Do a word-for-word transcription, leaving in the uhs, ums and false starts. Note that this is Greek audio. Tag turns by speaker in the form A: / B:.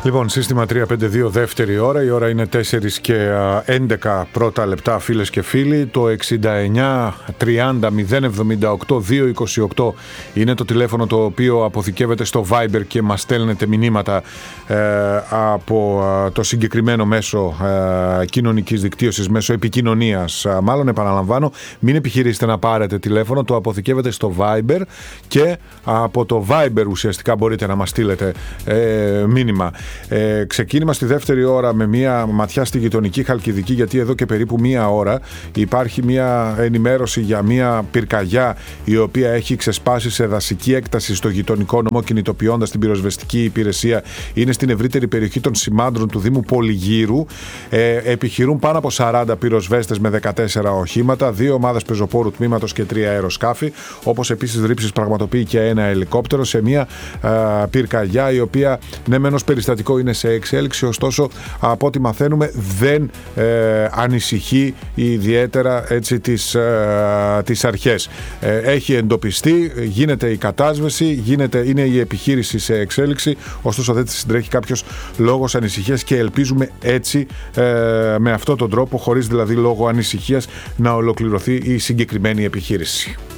A: Λοιπόν, σύστημα τρία πέντε δύο δεύτερη ώρα, η ώρα είναι τέσσερα και έντεκα πρώτα λεπτά, φίλες και φίλοι. Το εξήντα εννιά τριάντα μηδέν εβδομήντα οκτώ διακόσια είκοσι οκτώ είναι το τηλέφωνο το οποίο αποθηκεύεται στο Viber και μας στέλνετε μηνύματα ε, από ε, το συγκεκριμένο μέσο ε, κοινωνικής δικτύωσης, μέσο επικοινωνίας. Ε, μάλλον επαναλαμβάνω, μην επιχειρήσετε να πάρετε τηλέφωνο, το αποθηκεύετε στο Viber και από το Viber ουσιαστικά μπορείτε να μας στείλετε ε, μήνυμα. Ε, ξεκίνημα στη δεύτερη ώρα με μια ματιά στη γειτονική Χαλκιδική, γιατί εδώ και περίπου μία ώρα υπάρχει μια ενημέρωση για μια πυρκαγιά η οποία έχει ξεσπάσει σε δασική έκταση στο γειτονικό νομό, κινητοποιώντας την πυροσβεστική υπηρεσία. Είναι στην ευρύτερη περιοχή των Σημάντρων του Δήμου Πολυγύρου. Ε, επιχειρούν πάνω από σαράντα πυροσβέστες με δεκατέσσερα οχήματα, δύο ομάδες πεζοπόρου τμήματος και τρία αεροσκάφη, όπως επίσης ρήψεις πραγματοποιεί και ένα ελικόπτερο σε μια α, πυρκαγιά η οποία ναι μένος περιστατικό είναι σε εξέλιξη, ωστόσο από ό,τι μαθαίνουμε δεν ε, ανησυχεί ιδιαίτερα έτσι τις, ε, τις αρχές. Ε, έχει εντοπιστεί, γίνεται η κατάσβεση, γίνεται, είναι η επιχείρηση σε εξέλιξη, ωστόσο δεν της συντρέχει κάποιος λόγος ανησυχίας και ελπίζουμε έτσι ε, με αυτόν τον τρόπο, χωρίς δηλαδή λόγο ανησυχίας, να ολοκληρωθεί η συγκεκριμένη επιχείρηση.